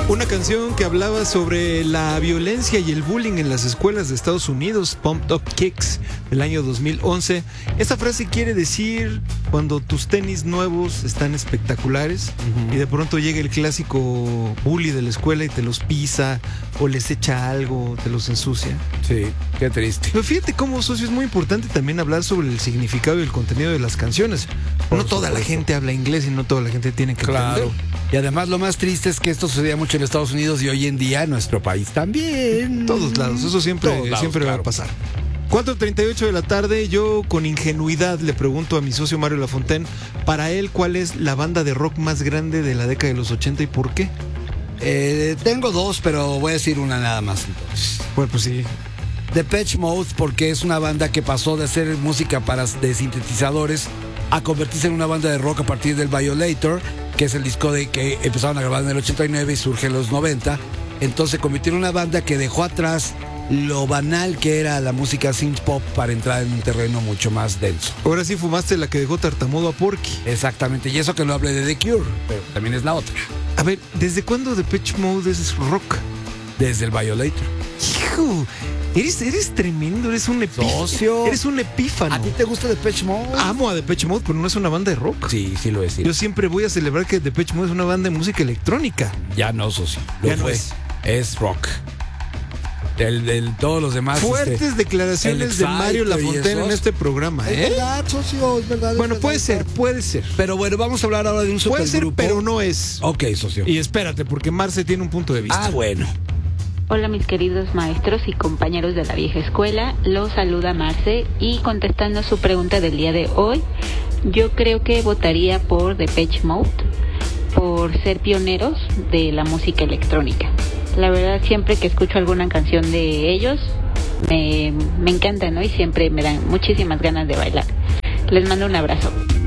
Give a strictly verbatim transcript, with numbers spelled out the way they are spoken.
Una canción que hablaba sobre la violencia y el bullying en las escuelas de Estados Unidos, Pumped Up Kicks, del año dos mil once. Esta frase quiere decir cuando tus tenis nuevos están espectaculares uh-huh. y de pronto llega el clásico bully de la escuela y te los pisa o les echa algo, te los ensucia. Sí, qué triste. Pero fíjate cómo, socio, es muy importante también hablar sobre el significado y el contenido de las canciones. Por no toda supuesto. La gente habla inglés y no toda la gente tiene que claro. entender. Y además lo más triste es que esto sucedía mucho en Estados Unidos y hoy en día en nuestro país también. Todos lados, eso siempre, lados, siempre claro. va a pasar. cuatro treinta y ocho de la tarde, yo con ingenuidad le pregunto a mi socio Mario Lafontaine, para él, ¿cuál es la banda de rock más grande de la década de los ochenta y por qué? Eh, tengo dos, pero voy a decir una nada más entonces. Bueno, pues sí. Depeche Mode, porque es una banda que pasó de hacer música para de sintetizadores a convertirse en una banda de rock a partir del Violator, que es el disco de que empezaron a grabar en el ochenta y nueve y surge en los noventa. Entonces se convirtió en una banda que dejó atrás lo banal que era la música synth pop para entrar en un terreno mucho más denso. Ahora sí fumaste la que dejó tartamudo a Porky. Exactamente, y eso que no hablé de The Cure, pero también es la otra. A ver, ¿desde cuándo Depeche Mode es rock? Desde el Violator. Hijo, eres, eres tremendo, eres un epífano. Eres un epífano. ¿A ti te gusta Depeche Mode? Amo a Depeche Mode, pero no es una banda de rock. Sí, sí lo es. Sí. Yo siempre voy a celebrar que Depeche Mode es una banda de música electrónica. Ya no, socio. Lo ya fue. No es. es rock. El, el, todos los demás. Fuertes este, declaraciones de Mario Lafontaine en este programa, ¿eh? Es verdad, socio, es verdad. Bueno, es puede verdad. ser, puede ser. Pero bueno, vamos a hablar ahora de un supergrupo. Puede ser, pero no es. Ok, socio. Y espérate, porque Marce tiene un punto de vista. Ah, bueno. Hola mis queridos maestros y compañeros de la vieja escuela, los saluda Marce y contestando su pregunta del día de hoy, yo creo que votaría por Depeche Mode, por ser pioneros de la música electrónica. La verdad siempre que escucho alguna canción de ellos me, me encanta, ¿no? Y siempre me dan muchísimas ganas de bailar. Les mando un abrazo.